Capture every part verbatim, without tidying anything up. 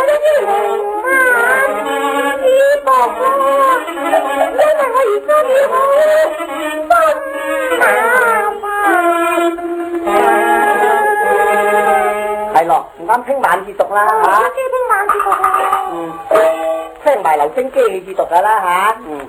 呢啲龍啊，知道啊，因為我而家你好心麻煩。 係咯，唔啱聽晚至讀啦嚇。 我知聽晚至讀啊。 嗯，聽埋留聲機器至讀噶啦嚇。嗯。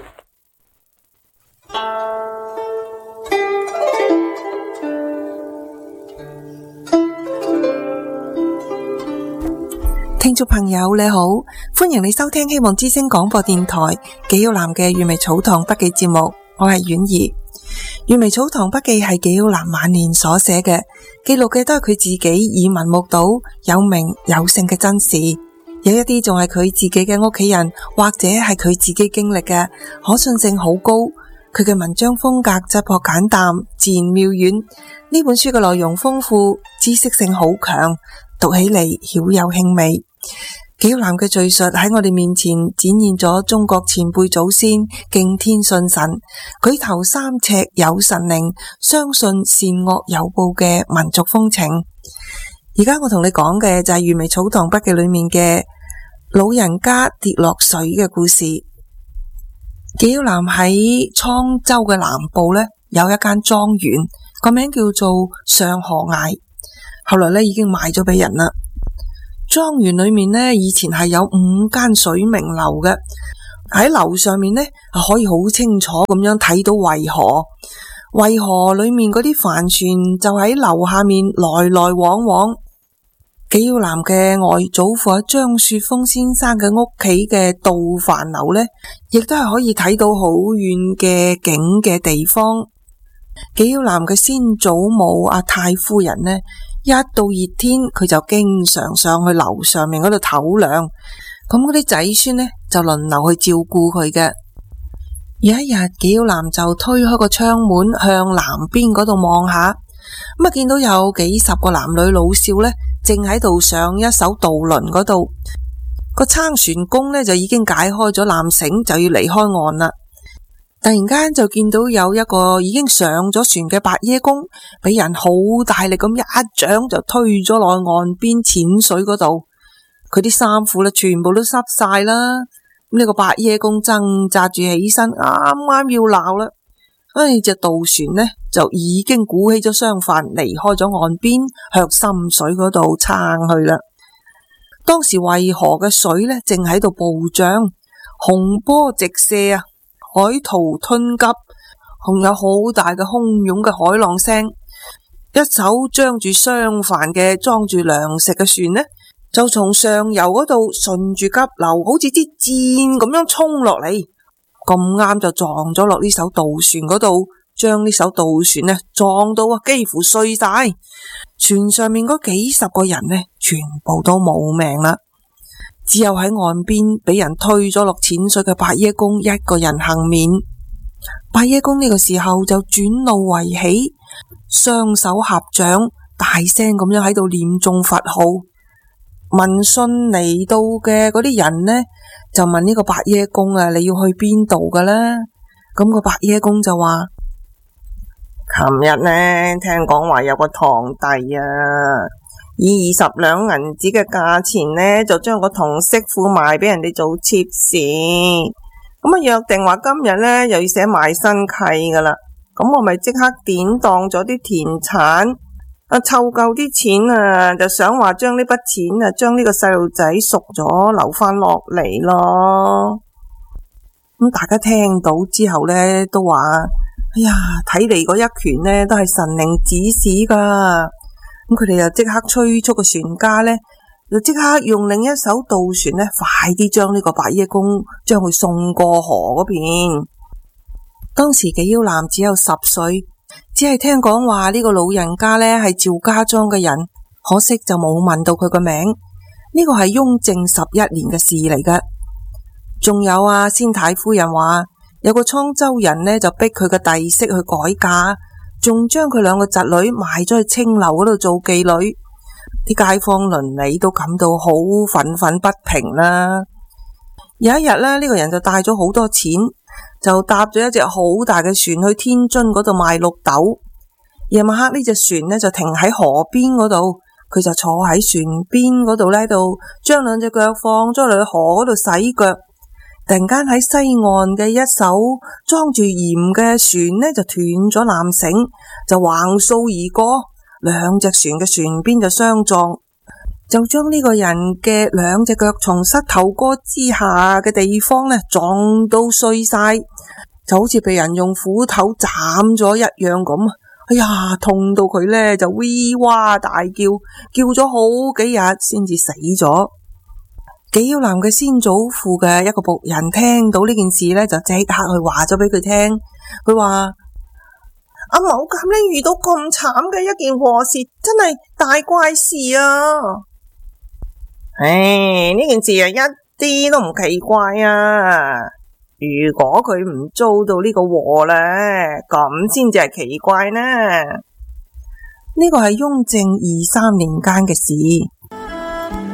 聽眾朋友你好，歡迎你收聽希望之聲廣播電台紀曉嵐嘅閱微草堂筆記節目，我係婉兒。閱微草堂筆記係紀曉嵐晚年所寫嘅，記錄嘅都係佢自己耳聞目睹有名有姓嘅真事，有一啲仲係佢自己嘅屋企人或者係佢自己經歷嘅，可信性好高。佢嘅文章風格質樸簡淡，自然妙遠。呢本書嘅內容豐富，知識性好強，讀起嚟曉有興味。紀曉嵐嘅敘述喺我哋面前展現咗中國前輩祖先敬天信神、舉頭三尺有神靈、相信善惡有報嘅民族風情。而家我同你講嘅就係閱微草堂筆記裏面嘅老人家跌落水嘅故事。紀曉嵐喺滄州嘅南部呢，有一間莊園，個名叫做上河崖，後來呢已經賣咗俾人啦。莊園裏面呢，以前係有五間水明樓嘅，喺樓上面呢，可以好清楚咁樣睇到渭河，渭河裏面嗰啲帆船就喺樓下面來來往往。紀曉嵐嘅外祖父張雪峰先生嘅屋企嘅渡帆樓呢，亦都係可以睇到好遠嘅景嘅地方。紀曉嵐嘅先祖母阿太夫人呢，一到熱天佢就經常上去樓上面嗰度唞涼，咁嗰啲仔孫呢就輪流去照顧佢嘅。有一日，紀曉嵐就推開個窗門向南邊嗰度望下，咁啊見到有幾十個男女老少呢，正喺度上一艘渡輪嗰度，個撐船工呢就已經解開咗纜繩，就要離開岸啦。突然間就見到有一個已經上咗船嘅白椰公，俾人好大力咁一掌就推咗落岸邊淺水嗰度，佢啲衫褲咧全部都濕晒啦。咁呢個白椰公掙扎住起身，啱啱要鬧啦，唉，隻渡船呢就已經鼓起咗雙帆，離開咗岸邊，向深水嗰度撐去啦。當時渭河嘅水呢正喺度暴漲，洪波直瀉啊！海濤湍急，仲有好大嘅洶湧嘅海浪聲。一艘張住雙帆嘅裝住糧食嘅船呢，就從上游嗰度順住急流，好似啲箭咁樣衝落嚟，咁啱就撞咗落呢艘渡船嗰度，將呢艘渡船呢撞到啊，幾乎碎晒。船上面嗰幾十個人呢，全部都冇命啦。只有喺岸邊俾人推咗落淺水嘅白椰公一個人幸免。白椰公呢個時候就轉怒為喜，雙手合掌，大聲咁樣喺度念誦佛號。聞訊嚟到嘅嗰啲人呢，就問呢個白椰公啊，你要去邊度噶啦？咁個白椰公就話：琴日呢，聽講話有個堂弟啊，以二十兩銀子嘅價錢呢，就將個銅媳婦賣俾人哋做妾侍。咁啊約定話今日呢，又要寫賣身契噶啦。咁我咪即刻典當咗啲田產，啊湊夠啲錢啊，就想話將呢筆錢啊，將呢個細路仔贖咗留翻落嚟咯。咁大家聽到之後呢，都話：哎呀，睇嚟嗰一拳呢，都係神靈指使噶。咁佢哋就即刻催促個船家呢，就即刻用另一艘渡船呢，快啲將呢個白椰公將佢送過河嗰邊。當時紀曉嵐只有十歲，只係聽講話呢個老人家呢係趙家莊嘅人，可惜就冇問到佢個名。呢個係雍正十一年嘅事嚟㗎。仲有啊，先太夫人話有個滄州人呢，就逼佢個弟媳去改嫁，仲將佢兩個侄女賣咗去青樓嗰度做妓女。啲街坊鄰里都感到好憤憤不平啦。有一日呢，呢個人就帶咗好多錢，就搭咗一隻好大嘅船去天津嗰度賣綠豆。夜晚黑呢隻船呢，就停喺河邊嗰度， 佢就坐喺船邊嗰度呢度，將兩隻腳放咗落去河嗰度洗腳。突然間喺西岸嘅一艘裝住鹽嘅船呢，就斷咗纜繩，就橫掃而過，兩隻船嘅船邊就相撞，就將呢個人嘅兩隻腳從膝頭哥之下嘅地方呢撞到碎晒，就好似被人用斧頭斬咗一樣咁。哎呀，痛到佢呢就嗚哇大叫，叫咗好幾日先至死咗。紀曉嵐嘅先祖父嘅一個僕人聽到呢件事呢，就即刻去話咗俾佢聽。佢話阿某咁呢遇到咁慘嘅一件禍事，真係大怪事啊！唉，呢件事啊一啲都唔奇怪啊！如果佢唔遭到呢個禍呢，咁先至係奇怪呢。呢個係雍正二三年間嘅事。